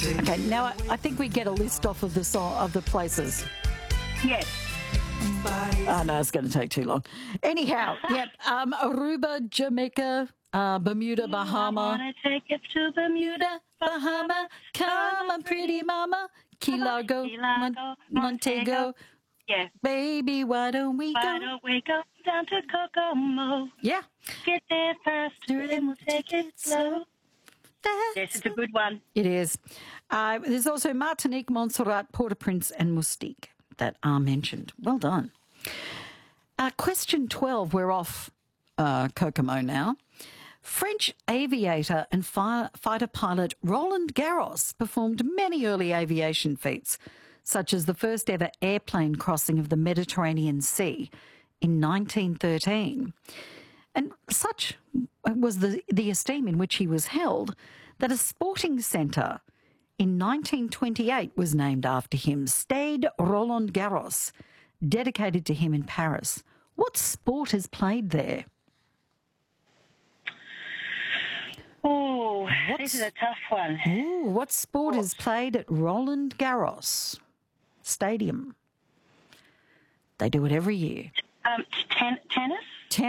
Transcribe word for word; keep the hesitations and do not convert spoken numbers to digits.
Okay, now I, I think we get a list off of the song, of the places. Yes. Oh, no, it's going to take too long. Anyhow, yep, um, Aruba, Jamaica, uh, Bermuda, I Bahama. want to take it to Bermuda, Bahama, come on, pretty mama, Key Largo, Key Largo, Mon- Montego. Montego. Yes. Baby, why don't we Why go? don't we go down to Kokomo? Yeah. Get there first, then we'll take it slow. That's Yes, it's a good one. It is. Uh, there's also Martinique, Montserrat, Port-au-Prince and Moustique that are mentioned. Well done. Uh, question twelve, we're off uh, Kokomo now. French aviator and fire, fighter pilot Roland Garros performed many early aviation feats, such as the first ever airplane crossing of the Mediterranean Sea in nineteen thirteen. And such was the, the esteem in which he was held that a sporting centre in nineteen twenty-eight was named after him, Stade Roland Garros, dedicated to him in Paris. What sport is played there? Oh, What's- this is a tough one. Ooh, what sport is played at Roland Garros Stadium? They do it every year. Um, ten- tennis?